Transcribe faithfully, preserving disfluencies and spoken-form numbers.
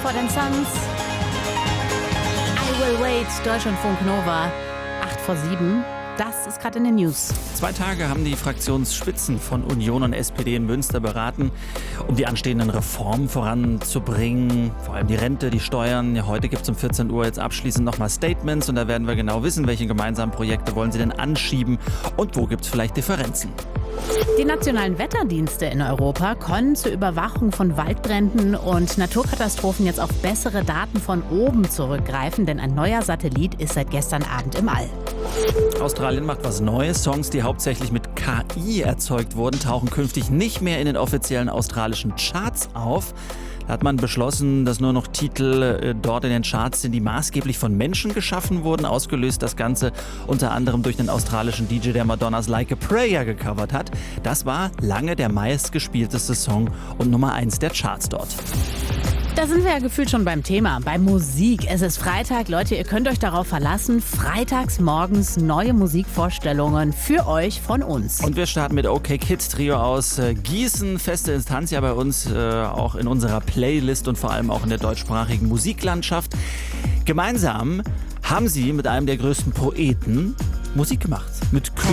Mumford and Sons. I Will Wait, Deutschlandfunk Nova, acht vor sieben. Das ist gerade in den News. Zwei Tage haben die Fraktionsspitzen von Union und S P D in Münster beraten, um die anstehenden Reformen voranzubringen. Vor allem die Rente, die Steuern. Ja, heute gibt es um vierzehn Uhr jetzt abschließend nochmal Statements und da werden wir genau wissen, welche gemeinsamen Projekte wollen sie denn anschieben und wo gibt es vielleicht Differenzen. Die nationalen Wetterdienste in Europa können zur Überwachung von Waldbränden und Naturkatastrophen jetzt auf bessere Daten von oben zurückgreifen, denn ein neuer Satellit ist seit gestern Abend im All. Australien macht was Neues. Songs, die hauptsächlich mit K I erzeugt wurden, tauchen künftig nicht mehr in den offiziellen australischen Charts auf. Da hat man beschlossen, dass nur noch Titel äh, dort in den Charts sind, die maßgeblich von Menschen geschaffen wurden. Ausgelöst das Ganze unter anderem durch den australischen D J, der Madonnas Like a Prayer gecovert hat. Das war lange der meistgespielteste Song und Nummer eins der Charts dort. Da sind wir ja gefühlt schon beim Thema, bei Musik. Es ist Freitag, Leute, ihr könnt euch darauf verlassen. Freitags morgens neue Musikvorstellungen für euch von uns. Und wir starten mit OK Kids Trio aus äh, Gießen. Feste Instanz ja bei uns, äh, auch in unserer Playlist und vor allem auch in der deutschsprachigen Musiklandschaft. Gemeinsam haben sie mit einem der größten Poeten Musik gemacht. Mit